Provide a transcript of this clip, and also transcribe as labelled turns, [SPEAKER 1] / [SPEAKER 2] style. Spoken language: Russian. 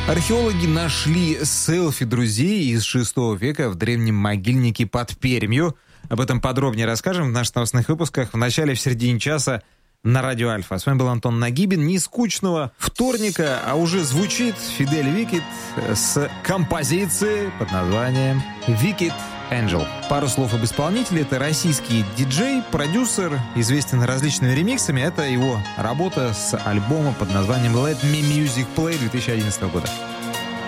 [SPEAKER 1] Археологи нашли селфи друзей из VI века в древнем могильнике под Пермью. Об этом подробнее расскажем в наших новостных выпусках в начале и в середине часа на Радио Альфа. С вами был Антон Нагибин. Не скучного вторника, а уже звучит Фидель Викид с композицией под названием «Wicked Angel». Пару слов об исполнителе. Это российский диджей, продюсер, известен различными ремиксами. Это его работа с альбома под названием «Let Me Music Play» 2011 года.